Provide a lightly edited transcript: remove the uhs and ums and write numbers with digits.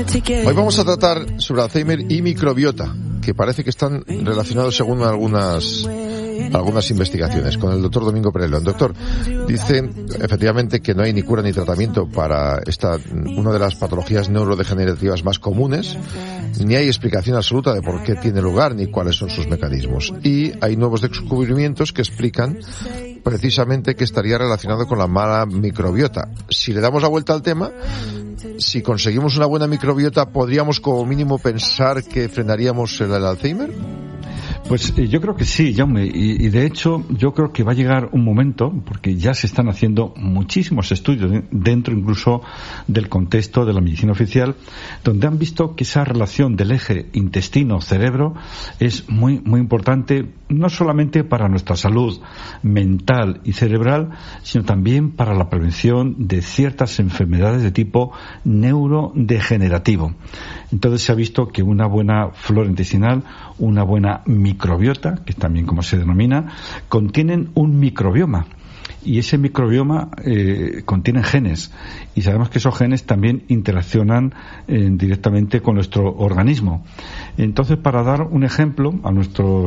Hoy vamos a tratar sobre Alzheimer y microbiota, que parece que están relacionados según algunas investigaciones, con el doctor Domingo Perello. El doctor dice efectivamente que no hay ni cura ni tratamiento para una de las patologías neurodegenerativas más comunes, ni hay explicación absoluta de por qué tiene lugar ni cuáles son sus mecanismos. Y hay nuevos descubrimientos que explican precisamente que estaría relacionado con la mala microbiota. Si le damos la vuelta al tema, si conseguimos una buena microbiota, ¿podríamos como mínimo pensar que frenaríamos el Alzheimer? Pues yo creo que sí, Jaume, y de hecho yo creo que va a llegar un momento, porque ya se están haciendo muchísimos estudios dentro incluso del contexto de la medicina oficial, donde han visto que esa relación del eje intestino-cerebro es muy, muy importante, no solamente para nuestra salud mental y cerebral, sino también para la prevención de ciertas enfermedades de tipo neurodegenerativo. Entonces se ha visto que una buena flora intestinal, una buena microbiota, que es también como se denomina, contienen un microbioma. Y ese microbioma contiene genes. Y sabemos que esos genes también interaccionan directamente con nuestro organismo. Entonces, para dar un ejemplo a nuestros